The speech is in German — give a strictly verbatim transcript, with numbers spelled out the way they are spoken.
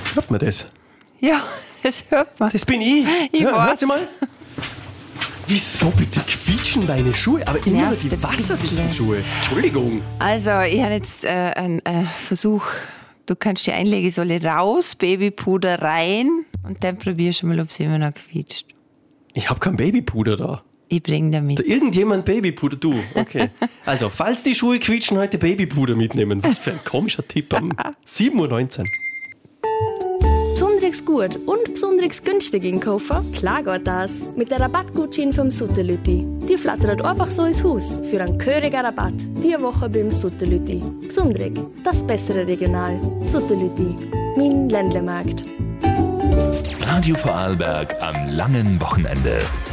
Hört man das? Ja, das hört man. Das bin ich. Ich ja, weiß. hört sie mal. Wieso bitte quietschen deine Schuhe? Aber Das immer nur nervt die ein wasserdichten bisschen. Schuhe. Entschuldigung. Also, ich habe jetzt äh, einen äh, Versuch. Du kannst die Einlegesohle raus, Babypuder rein und dann probier schon mal, ob sie immer noch quietscht. Ich habe kein Babypuder da. Ich bringe da mit. Da irgendjemand Babypuder? Du, okay. Also, falls die Schuhe quietschen, heute Babypuder mitnehmen. Was für ein komischer Tipp am sieben Uhr neunzehn. Besonders gut und besonders günstig einkaufen? Klar geht das. Mit der Rabattgutschein vom Sutterlütti. Die flattert einfach so ins Haus für einen gehörigen Rabatt. Diese Woche beim Sutterlütti. Besonders, das bessere Regional. Sutterlütti. Mein Ländlemarkt. Radio Vorarlberg am langen Wochenende.